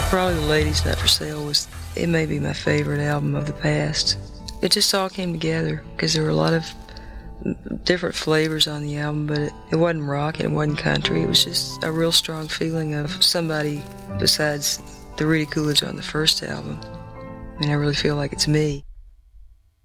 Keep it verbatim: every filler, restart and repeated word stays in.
Probably The Ladies Not For Sale was, it may be my favorite album of the past. It just all came together because there were a lot of different flavors on the album, but it, it wasn't rock and it wasn't country. It was just a real strong feeling of somebody besides the Rita Coolidge on the first album. I mean, I really feel like it's me.